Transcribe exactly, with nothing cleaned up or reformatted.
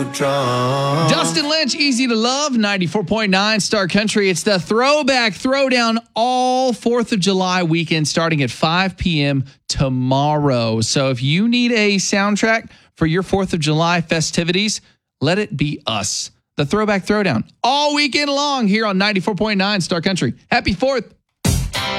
Dustin Lynch, Easy to Love, ninety-four point nine Star Country. It's the Throwback Throwdown all fourth of July weekend starting at five p.m. tomorrow. So if you need a soundtrack for your fourth of July festivities, let it be us. The Throwback Throwdown all weekend long here on ninety-four point nine Star Country. Happy fourth.